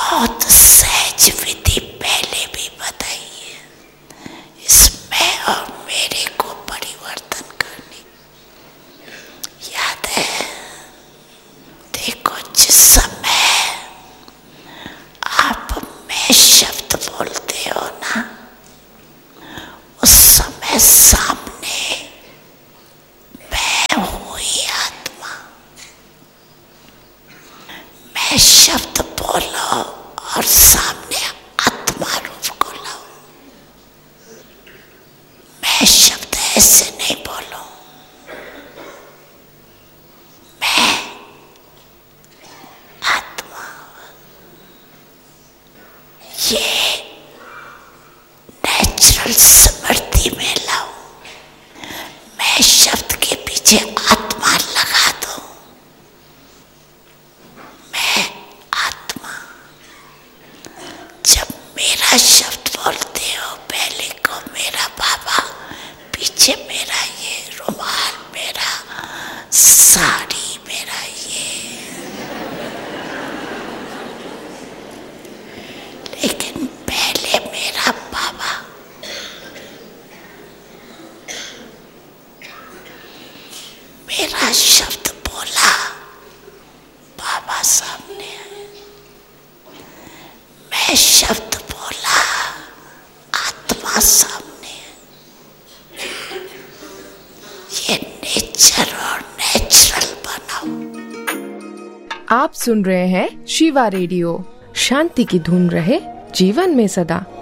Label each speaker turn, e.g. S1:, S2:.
S1: बहुत सहज विधि पहले भी बताई है इसमें और मेरे को परिवर्तन करने। याद है? देखो, जिस समय आप मैं शब्द बोलते हो ना, उस समय सामने मैं हूँ ही आत्मा। मैं शब्द बोलो और सामने आत्मा रूप को लाओ। मैं शब्द ऐसे नहीं बोलो, मैं आत्मा। ये नेचुरल स्मृति में लाओ। मैं शब्द के पीछे आत्मा लगा दो। मैं आत्मा। जब मेरा शब्द बोलते हो, पहले को मेरा बाबा, पीछे मेरा ये रुमाल, मेरा साड़ी, मेरा ये, लेकिन पहले मेरा बाबा। मेरा शब्द बोला, बाबा सामने आए। मैं शब्द बोला, आत्मा सामने है। ये नेचर और नेचुरल बनाओ।
S2: आप सुन रहे हैं शिवा रेडियो। शांति की धुन रहे जीवन में सदा।